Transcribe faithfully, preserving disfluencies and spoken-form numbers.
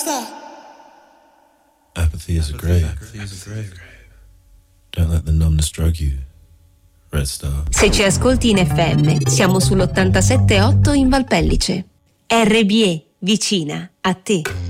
Apathy is a grave. Don't let the numbness drug you. Red Star. Se ci ascolti in F M, siamo sull'ottantasette virgola otto in Valpellice. R B E, vicina a te.